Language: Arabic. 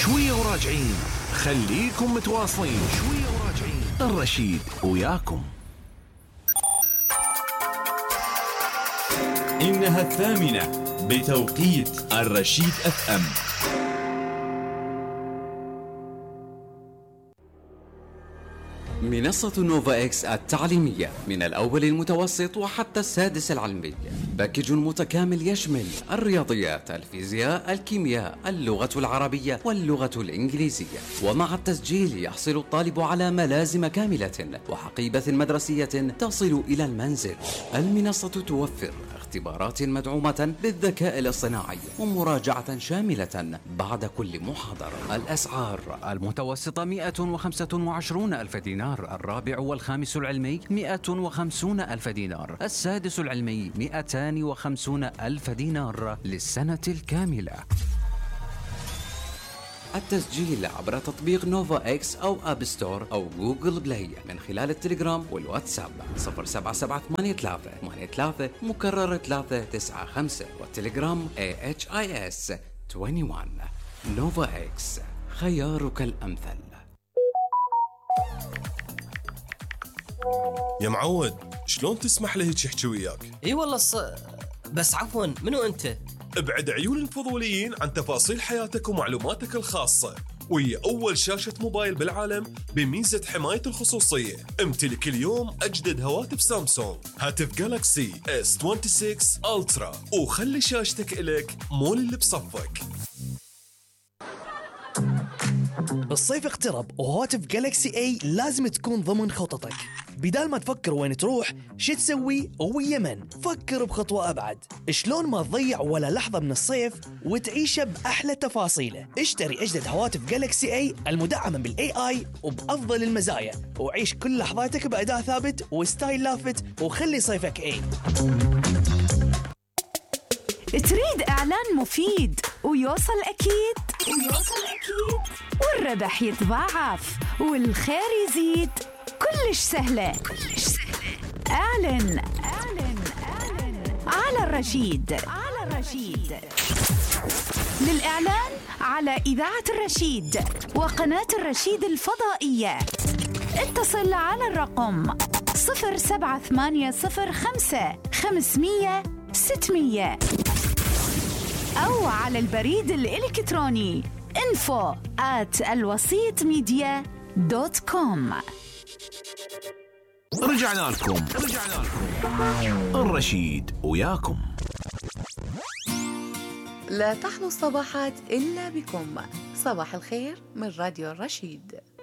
شوية وراجعين، خليكم متواصلين. شوية وراجعين، الرشيد وياكم. إنها 8 بتوقيت الرشيد FM. منصة نوفا إكس التعليمية من الأول المتوسط وحتى السادس العلمي، باكج متكامل يشمل الرياضيات، الفيزياء، الكيمياء، اللغة العربية واللغة الإنجليزية. ومع التسجيل يحصل الطالب على ملازم كاملة وحقيبة مدرسية تصل إلى المنزل. المنصة توفر اختبارات مدعومة بالذكاء الاصطناعي ومراجعة شاملة بعد كل محاضرة. الأسعار: المتوسطة 125,000 دينار، الرابع والخامس العلمي 150,000 دينار، السادس العلمي 250,000 دينار للسنة الكاملة. التسجيل عبر تطبيق نوفا إكس أو أب ستور أو جوجل بلاي من خلال التليجرام والواتساب 07783 مكرر 395 والتليجرام AHIS 21. نوفا إكس، خيارك الأمثل. يا معود، شلون تسمح له هيك يحكي وياك؟ اي والله بس عفوا، منو انت؟ ابعد عيون الفضوليين عن تفاصيل حياتك ومعلوماتك الخاصة، وهي أول شاشة موبايل بالعالم بميزة حماية الخصوصية. امتلك اليوم أجدد هواتف سامسونج، هاتف جالاكسي S26 ألترا، وخلي شاشتك إلك مول اللي بصفك. الصيف اقترب وهواتف جالكسي اي لازم تكون ضمن خططك. بدال ما تفكر وين تروح شو تسوي ويا من، فكر بخطوة أبعد. شلون ما تضيع ولا لحظة من الصيف وتعيشه بأحلى تفاصيله. اشتري أجدد هواتف جالكسي اي المدعمة بالاي اي وبأفضل المزايا، وعيش كل لحظاتك بأداء ثابت وستايل لافت، وخلي صيفك اي. تريد إعلان مفيد ويوصل أكيد والربح يتضاعف والخير يزيد، كلش سهلة. اعلن على الرشيد. للإعلان على إذاعة الرشيد وقناة الرشيد الفضائية اتصل على الرقم 07805 500 600 أو على البريد الإلكتروني info@alwasitmedia.com. رجعنا لكم. الرشيد وياكم. لا تحلو الصباحات إلا بكم. صباح الخير من راديو الرشيد.